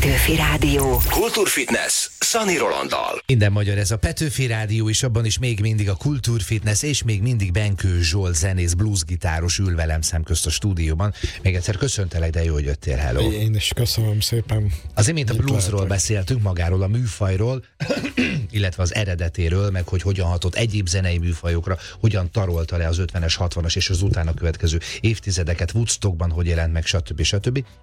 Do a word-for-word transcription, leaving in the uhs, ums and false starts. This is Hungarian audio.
Petőfi Rádió. Kultúrfitness Szani Rolanddal. Minden magyar, ez a Petőfi Rádió, és abban is még mindig a Kultúrfitness, és még mindig Benkő Zsolt, zenész, bluesgitáros ül velem szemközt a stúdióban. Még egyszer köszöntelek, de jó, hogy jöttél, hello. Én is köszönöm szépen. Az imént a Itt bluesról lehetek. beszéltünk, magáról a műfajról, illetve az eredetéről, meg hogy hogyan hatott egyéb zenei műfajokra, hogyan tarolta le az ötvenes, hatvanas és az utána következő évtizedeket, Woodstockban hogy jelent meg, stb. stb.